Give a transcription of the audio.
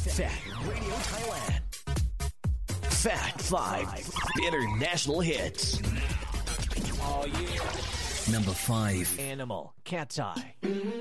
Fat Radio Thailand. Fat 5 International Hits. Oh yeah. Number 5. Animal, Cat's Eye.